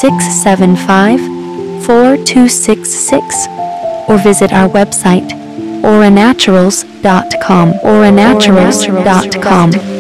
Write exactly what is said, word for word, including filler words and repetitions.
six seven five, four two six six or visit our website aura naturals dot com aura naturals dot com.